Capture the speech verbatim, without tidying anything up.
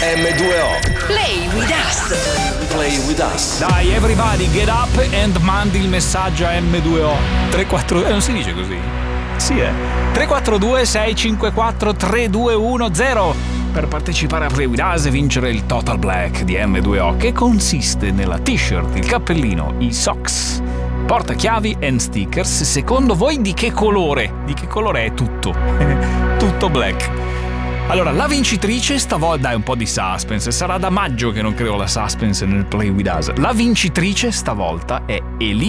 emme due o. Play with us. Play with us. Dai, everybody, get up and mandi il messaggio a emme due o. tre quattro eh, non si dice così? Sì, eh. tre quattro due sei cinque quattro tre due uno zero per partecipare a Play with us e vincere il Total Black di emme due o, che consiste nella t-shirt, il cappellino, i socks, portachiavi e stickers. Secondo voi di che colore? Di che colore è tutto? Tutto black. Allora, la vincitrice stavolta, dai, un po' di suspense, sarà da maggio che non creo la suspense nel Play with us. La vincitrice stavolta è Elisa